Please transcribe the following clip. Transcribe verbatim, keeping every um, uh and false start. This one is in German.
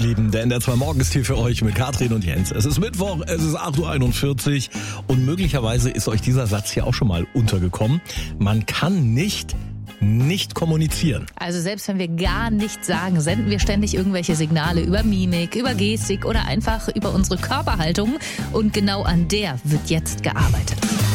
Lieben, der N D R zwei Morgen ist hier für euch mit Katrin und Jens. Es ist Mittwoch, es ist acht Uhr einundvierzig und möglicherweise ist euch dieser Satz hier auch schon mal untergekommen. Man kann nicht nicht kommunizieren. Also selbst wenn wir gar nichts sagen, senden wir ständig irgendwelche Signale über Mimik, über Gestik oder einfach über unsere Körperhaltung. Und genau an der wird jetzt gearbeitet.